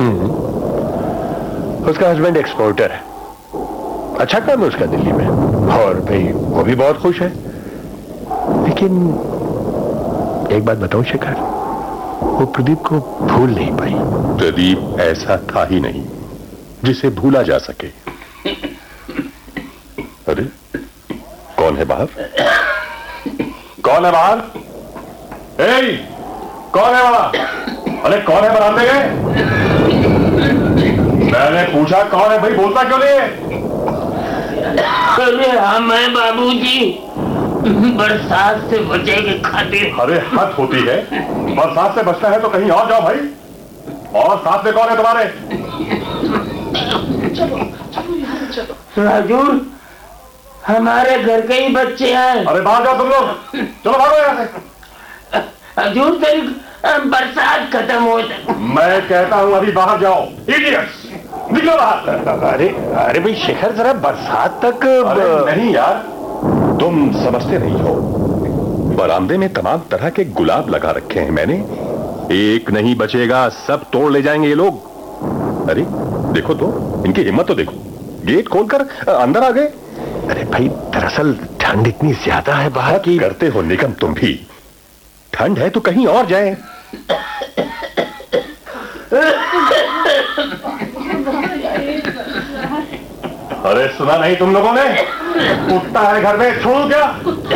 उसका husband exporter है, अच्छा काम है उसका दिल्ली में, और भाई वो भी बहुत खुश है। लेकिन एक बात बताऊं शेखर, वो प्रदीप को भूल नहीं पाई। प्रदीप ऐसा था ही नहीं जिसे भूला जा सके। अरे कौन है बाहर? कौन है बाहर? कौन है वहां? अरे कौन है बरामदे में? मैंने पूछा कौन है भाई, बोलता क्यों नहीं है? अरे हम है बाबूजी, बरसात से बचे के खातिर। अरे हद होती है, बरसात से बचना है तो कहीं और जाओ भाई। और साथ में कौन है तुम्हारे? राजू, हमारे घर के ही बच्चे हैं। अरे बाहर जाओ तुम लोग, चलो भागो यहाँ से। हजूर तेरी बरसात खत्म हो जाए। मैं कहता हूँ अभी बाहर जाओ, इडियट्स, निकलो बाहर। अरे अरे भाई शेखर, जरा बरसात तक। नहीं यार, तुम समझते नहीं हो। बरामदे में तमाम तरह के गुलाब लगा रखे हैं मैंने, एक नहीं बचेगा, सब तोड़ ले जाएंगे ये लोग। अरे देखो तो, इनकी हिम्मत तो देखो, गेट खोलकर अंदर आ गए। अरे भाई दरअसल ठंड इतनी ज्यादा है बाहर की। करते हो निगम तुम भी, ठंड है तो कहीं और जाए। अरे सुना नहीं तुम लोगों ने? कुत्ता है घर में, छोड़ो क्या?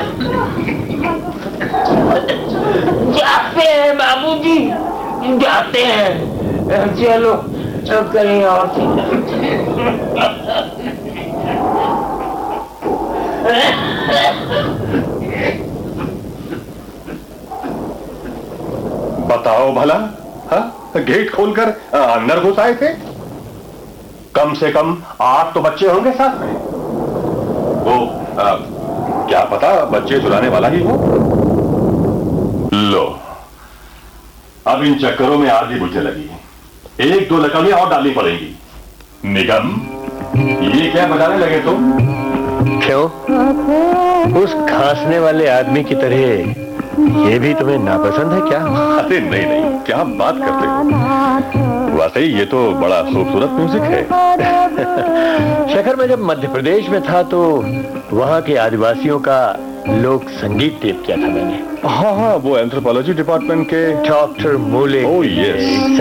जाते हैं बाबूजी, जाते हैं। चलो कहीं और बताओ भला, गेट खोलकर अंदर घुस आए थे? कम से कम 8 तो बच्चे होंगे साथ में। वो क्या पता बच्चे चुराने वाला ही हो। लो, अब इन चक्करों में आग ही बुझने लगी, 1-2 लकड़ियां और डालनी पड़ेगी। निगम, ये क्या बजाने लगे तुम? क्यों? उस खांसने वाले आदमी की तरह ये भी तुम्हें नापसंद है क्या? अरे नहीं नहीं, क्या बात करते हो, वाकई ये तो बड़ा खूबसूरत म्यूजिक है। शेखर, मैं जब मध्य प्रदेश में था तो वहाँ के आदिवासियों का लोक संगीत टेप किया था मैंने। हाँ, वो एंथ्रोपोलॉजी डिपार्टमेंट के डॉक्टर मूले। Oh yes.